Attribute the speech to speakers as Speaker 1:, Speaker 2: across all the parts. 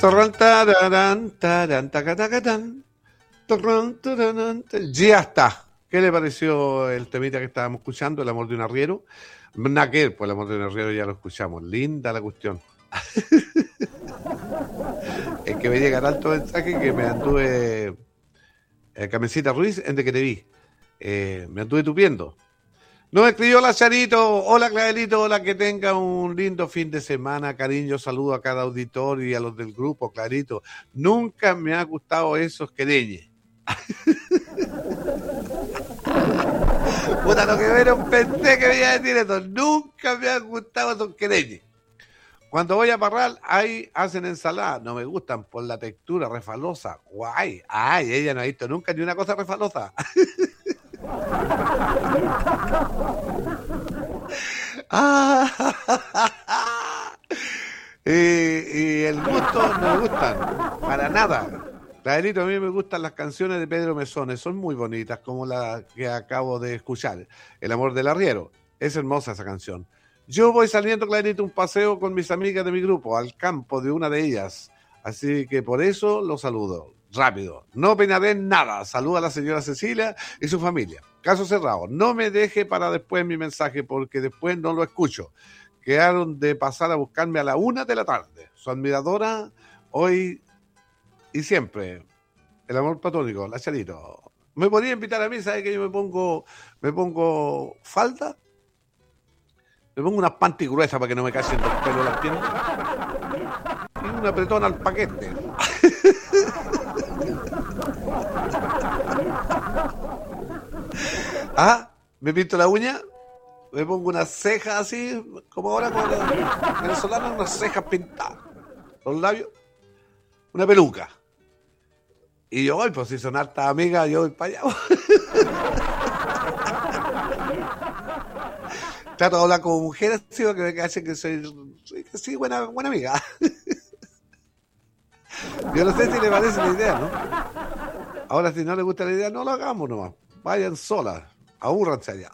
Speaker 1: Tarran, tararán, tarán, tacatacatán, tarran, tararán, ya está. ¿Qué le pareció el temita que estábamos escuchando, El amor de un arriero? Naquel, pues El amor de un arriero ya lo escuchamos. Linda la cuestión. Es que me llegan alto mensaje que me anduve, Carmencita Ruiz, en de que te vi. Me anduve tupiendo. Nos escribió la Charito. Hola, Clarito. Hola, que tenga un lindo fin de semana. Cariño, saludo a cada auditor y a los del grupo, Clarito. Nunca me ha gustado esos quereñes. Puta, lo que menos pensé que me iba a decir esto. Nunca me han gustado esos quereñes. Cuando voy a Parral, ahí hacen ensalada. No me gustan por la textura refalosa. Guay. Ay, ella no ha visto nunca ni una cosa refalosa. Y el gusto no me gustan para nada. Clarito, a mí me gustan las canciones de Pedro Mesones, son muy bonitas, como la que acabo de escuchar, El amor del arriero. Es hermosa esa canción. Yo voy saliendo, Clarito, un paseo con mis amigas de mi grupo, al campo de una de ellas, así que por eso lo saludo. Rápido, no opinaré nada. Saluda a la señora Cecilia y su familia. Caso cerrado. No me deje para después mi mensaje porque después no lo escucho. Quedaron de pasar a buscarme a la 1 de la tarde. Su admiradora hoy y siempre. El amor platónico, la Charito. ¿Me podría invitar a mí? ¿Sabe que yo me pongo falda? Me pongo unas panty gruesas para que no me casen los pelos de las piernas. Y un apretón al paquete. Me pinto la uña, me pongo unas cejas así, como ahora con los venezolanos, unas cejas pintadas, los labios, una peluca. Y yo voy, pues si son hartas amigas, yo voy para allá. Trato de hablar como mujer así, que me cachen que soy buena amiga. Yo no sé si le parece la idea, ¿no? Ahora, si no le gusta la idea, no lo hagamos nomás. Vayan solas, abúrranse allá.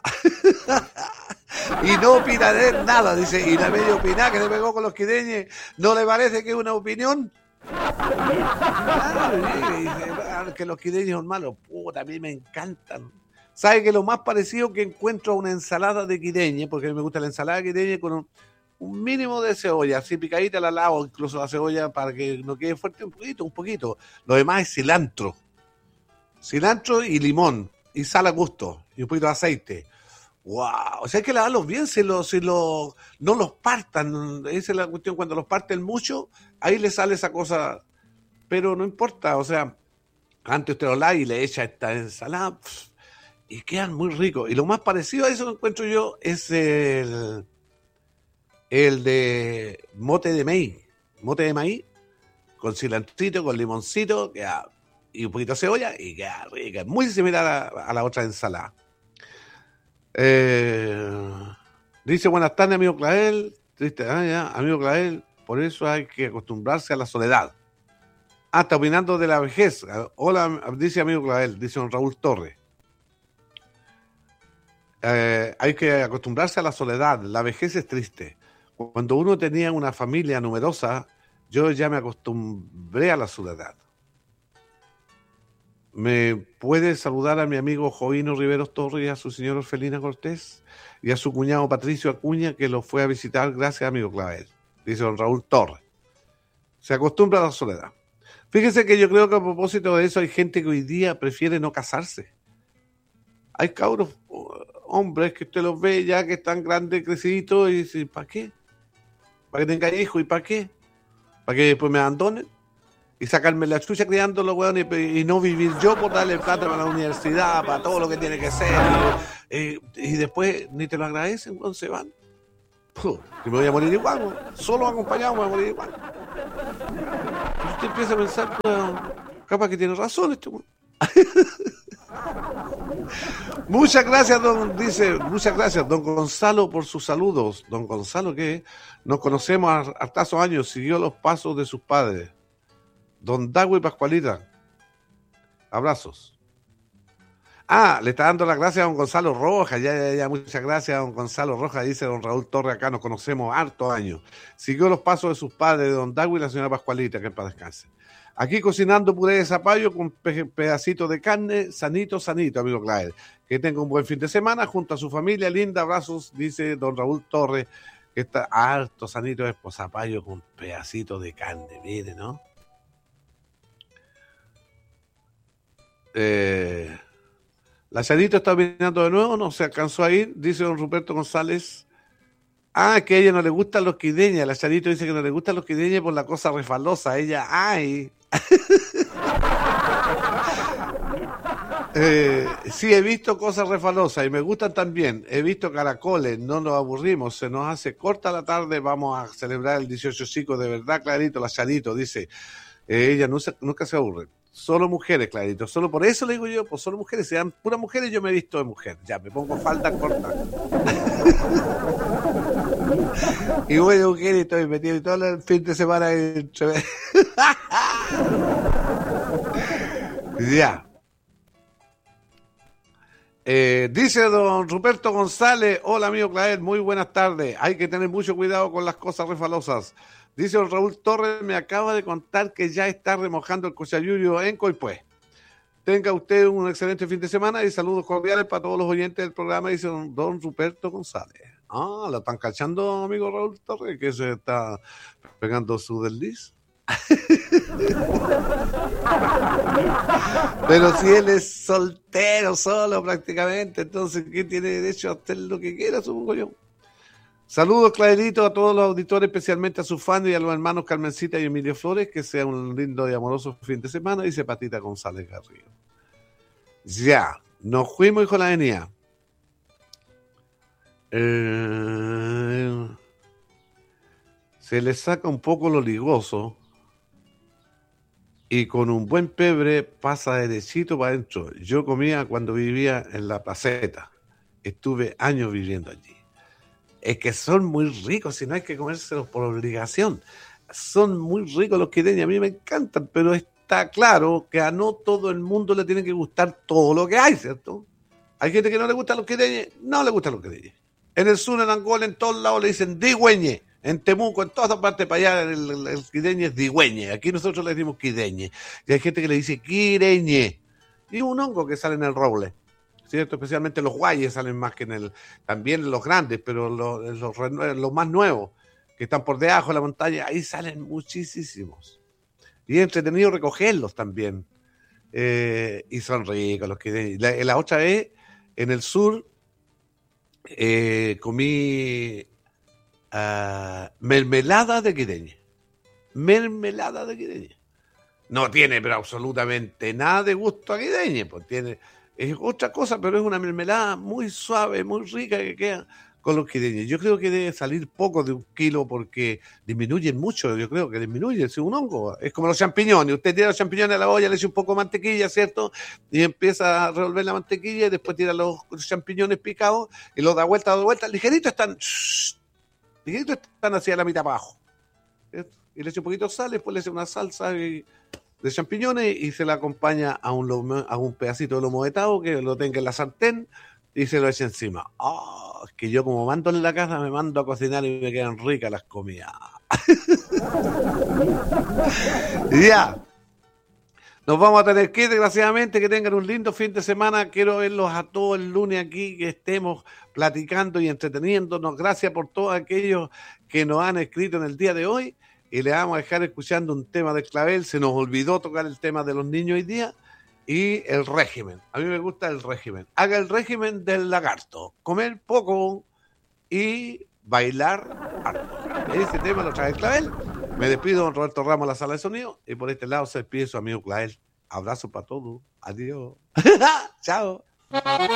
Speaker 1: Y no opinaré nada, dice. Y la media opinada que le pegó con los quideñes, ¿no le parece que es una opinión? Claro, dice, que los quideñes son malos. Puta, a mí me encantan. ¿Sabe que lo más parecido que encuentro a una ensalada de quideñe, porque a mí me gusta la ensalada de quideñe con un mínimo de cebolla, así picadita la lavo, incluso la cebolla para que no quede fuerte un poquito. Lo demás es cilantro y limón y sal a gusto y un poquito de aceite. Wow, o sea, hay que lavarlos bien, no los partan, esa es la cuestión, cuando los parten mucho, ahí le sale esa cosa, pero no importa, o sea, antes usted los lava y le echa esta ensalada y quedan muy ricos. Y lo más parecido a eso que encuentro yo es el de mote de maíz, con cilantrito, con limoncito, y un poquito de cebolla, y queda rica, muy similar a la otra ensalada. Dice, buenas tardes, amigo Clael. Triste, amigo Clael, por eso hay que acostumbrarse a la soledad. Está opinando de la vejez. Hola, dice amigo Clael, dice don Raúl Torres. Hay que acostumbrarse a la soledad, la vejez es triste. Cuando uno tenía una familia numerosa, yo ya me acostumbré a la soledad. ¿Me puede saludar a mi amigo Jovino Riveros Torres y a su señora Orfelina Cortés y a su cuñado Patricio Acuña, que lo fue a visitar gracias, amigo Clavel? Dice don Raúl Torres. Se acostumbra a la soledad. Fíjese que yo creo que a propósito de eso hay gente que hoy día prefiere no casarse. Hay cabros, hombres que usted los ve ya que están grandes, creciditos, y dice, ¿para qué? ¿Para que tenga hijos? ¿Y para qué? ¿Para que después me abandonen? Y sacarme la chucha criándolo, weón, y no vivir yo por darle plata para la universidad, para todo lo que tiene que ser. Y después ni te lo agradecen cuando se van. Que me voy a morir igual, weón. Solo acompañado me voy a morir igual. Y usted empieza a pensar, capaz que tiene razón este weón. Muchas gracias, muchas gracias, don Gonzalo, por sus saludos. Don Gonzalo, que nos conocemos hartazos años, siguió los pasos de sus padres. Don Dago y Pascualita, abrazos. Le está dando las gracias a don Gonzalo Rojas. Ya, muchas gracias a don Gonzalo Rojas. Dice don Raúl Torres, acá nos conocemos hartos años. Siguió los pasos de sus padres, de don Dago y la señora Pascualita, que en paz descanse. Aquí cocinando puré de zapallo con pedacitos de carne, sanito, amigo Clavel. Que tenga un buen fin de semana junto a su familia linda. Abrazos, dice don Raúl Torres, que está harto sanito de zapallo con pedacitos de carne. Mire, ¿no? La Charito está opinando de nuevo, no se alcanzó a ir, dice don Ruperto González. Que a ella no le gustan los quideñas. La Charito dice que no le gustan los quideñas por la cosa refalosa. Ella, sí, he visto cosas refalosas y me gustan también. He visto caracoles, no nos aburrimos, se nos hace corta la tarde, vamos a celebrar el 18 chico, de verdad, Clarito. La Charito dice, ella nunca se aburre. Solo mujeres, Clarito, solo por eso le digo yo, pues solo mujeres, sean puras mujeres, yo me he visto de mujer, ya me pongo falda corta. Y voy de mujer y estoy metido todo el fin de semana entre... Ya. Dice don Ruperto González, hola amigo Clavel, muy buenas tardes, hay que tener mucho cuidado con las cosas refalosas. Dice don Raúl Torres, me acaba de contar que ya está remojando el cochayuyo en Coipue. Tenga usted un excelente fin de semana y saludos cordiales para todos los oyentes del programa, dice don Ruperto González. ¿Lo están cachando, amigo Raúl Torres, que se está pegando su desliz? Pero si él es soltero, solo prácticamente, entonces, ¿qué tiene derecho a hacer lo que quiera, supongo yo? Saludos, Clavelito, a todos los auditores, especialmente a sus fans y a los hermanos Carmencita y Emilio Flores, que sea un lindo y amoroso fin de semana, dice Patita González Garrido. Ya, nos fuimos, hijo de la avenida. Se le saca un poco lo ligoso y con un buen pebre pasa derechito para adentro. Yo comía cuando vivía en La Placeta, estuve años viviendo allí. Es que son muy ricos, si no hay que comérselos por obligación. Son muy ricos los quideños, a mí me encantan, pero está claro que a no todo el mundo le tiene que gustar todo lo que hay, ¿cierto? Hay gente que no le gustan los quideños, no le gustan los quideños. En el sur, en Angola, en todos lados le dicen digüeñe. En Temuco, en todas partes para allá, el quideñe es digüeñe. Aquí nosotros le decimos quideñe. Y hay gente que le dice quireñe. Y un hongo que sale en el roble, ¿cierto? Especialmente los guayes salen más que también los grandes, pero los más nuevos, que están por debajo de la montaña, ahí salen muchísimos. Y es entretenido recogerlos también. Y son ricos los quideñes. La otra vez, en el sur, comí mermelada de quideñe. Mermelada de quideñe. No tiene, pero absolutamente nada de gusto a quideñe, pues es otra cosa, pero es una mermelada muy suave, muy rica que queda con los quideñes. Yo creo que debe salir poco de 1 kilo porque disminuyen mucho, yo creo que disminuyen, es un hongo. Es como los champiñones, usted tira los champiñones a la olla, le echa un poco de mantequilla, ¿cierto? Y empieza a revolver la mantequilla y después tira los champiñones picados y los da vuelta, ligeritos están hacia la mitad para abajo, ¿cierto? Y le echa un poquito de sal, después le echa una salsa de champiñones y se la acompaña a un pedacito de lomo vetado que lo tenga en la sartén y se lo echa encima. Es que yo como mando en la casa me mando a cocinar y me quedan ricas las comidas. Ya. Nos vamos a tener que ir, desgraciadamente. Que tengan un lindo fin de semana. Quiero verlos a todos el lunes aquí, que estemos platicando y entreteniéndonos. Gracias por todos aquellos que nos han escrito en el día de hoy. Y le vamos a dejar escuchando un tema de Clavel. Se nos olvidó tocar el tema de los niños hoy día. Y el régimen. A mí me gusta el régimen. Haga el régimen del lagarto. Comer poco y bailar harto. Ese tema lo trae Clavel. Me despido, don Roberto Ramos, a la sala de sonido. Y por este lado se despide su amigo Clavel. Abrazo para todos. Adiós. Chao.